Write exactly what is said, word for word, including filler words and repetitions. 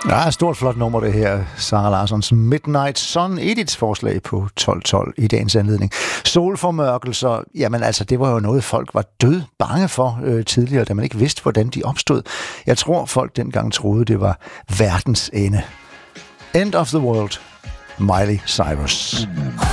Ja, stort flot nummer det her. Sara Larssons Midnight Sun, Ediths forslag på tolv tolv i dagens anledning. Solformørkelser, jamen altså, det var jo noget, folk var død bange for øh, tidligere, da man ikke vidste, hvordan de opstod. Jeg tror, folk dengang troede, det var verdens ende. End of the world. Miley Cyrus.